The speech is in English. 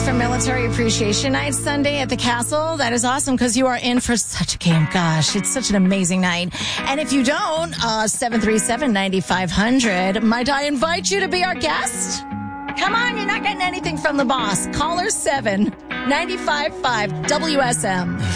for Military Appreciation Night Sunday at the Castle. That is awesome because you are in for such a game. Gosh, it's such an amazing night. And if you don't, 737-9500. Might I invite you to be our guest? Come on, you're not getting anything from the boss. Caller 7, 95.5 WSM.